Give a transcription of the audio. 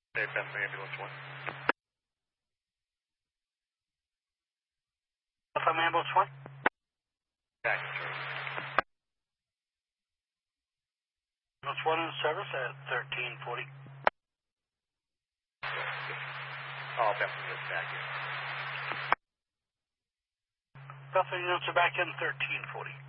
Hey, Bethany Ambulance 1. From Ambulance 1? Back. Ambulance 1 in service at 1340. Oh, Bethany is back in. Bethany units are back in 1340.